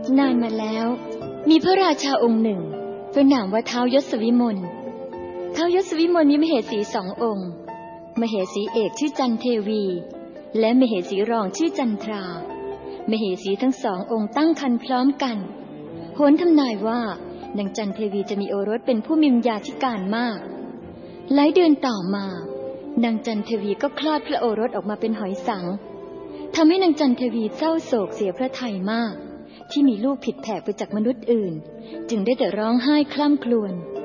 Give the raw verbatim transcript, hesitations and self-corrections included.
นานมาแล้วมีพระราชาองค์หนึ่งพระนามว่าท้าวยศวิมลท้าวยศวิมลมีมเหสีสององค์มเหสีเอกชื่อจันเทวีและมเหสีรองชื่อจันทรามเหสีทั้งสององค์ตั้งครรภ์พร้อมกันโหรทำนายว่านางจันเทวีจะมีโอรสเป็นผู้มีวิญญาธิการมากหลายเดือนต่อมานางจันเทวีก็คลอดพระโอรสออกมาเป็นหอยสังทำให้นางจันเทวีเศร้าโศกเสียพระทัยมากที่มีลูกผิดแผกไปจากมนุษย์อื่นจึงได้แต่ร้องไห้คร่ำครวญ